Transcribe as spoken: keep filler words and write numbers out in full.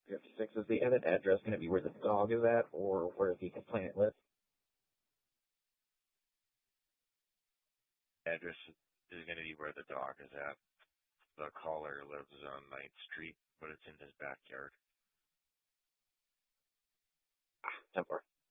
fifty-six, is the edit address going to be where the dog is at, or where the complainant lives? Address is going to be where the dog is at. The caller lives on ninth Street, but it's in his backyard. Ah, ten four.